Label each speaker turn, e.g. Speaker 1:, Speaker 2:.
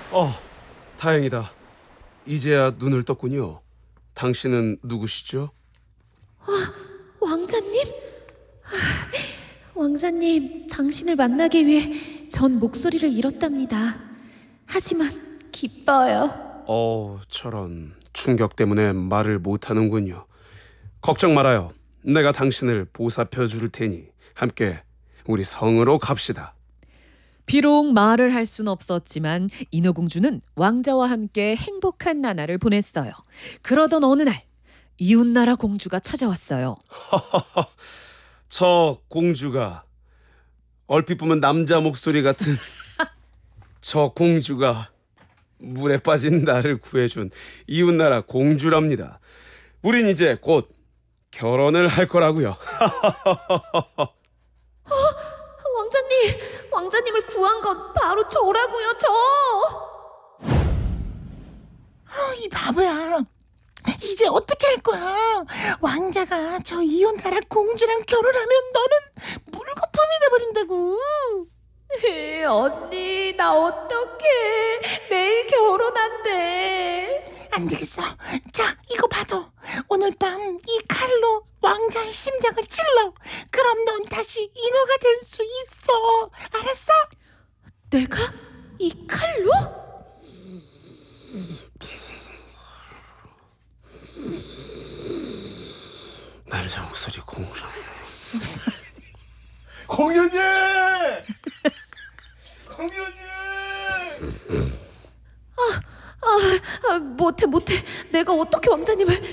Speaker 1: 어, 다행이다. 이제야 눈을 떴군요. 당신은 누구시죠?
Speaker 2: 왕자님? 왕자님, 당신을 만나기 위해 전 목소리를 잃었답니다. 하지만 기뻐요.
Speaker 1: 저런 충격 때문에 말을 못하는군요. 걱정 말아요. 내가 당신을 보살펴 줄 테니 함께 우리 성으로 갑시다.
Speaker 3: 비록 말을 할 수는 없었지만 인어공주는 왕자와 함께 행복한 나날을 보냈어요. 그러던 어느 날 이웃나라 공주가 찾아왔어요.
Speaker 1: 저 공주가 얼핏 보면 남자 목소리 같은 저 공주가 물에 빠진 나를 구해준 이웃나라 공주랍니다. 우린 이제 곧 결혼을 할 거라고요.
Speaker 2: 왕자님을 구한 건 바로 저라고요, 저!
Speaker 4: 이 바보야. 이제 어떻게 할 거야? 왕자가 저 이웃나라 공주랑 결혼하면 너는 물거품이 돼버린다고.
Speaker 2: 언니, 나 어떡해. 내일 결혼한대.
Speaker 4: 안 되겠어. 자, 이거 봐도. 오늘 밤 이 칼로 왕자의 심장을 찔러. 그럼 넌 다시 인어가 될 수 있어. 알았어?
Speaker 2: 내가? 이 칼로?
Speaker 1: 남자 목소리 공주.
Speaker 5: 공주님! 공주님!
Speaker 2: 못해. 내가 어떻게 왕자님을...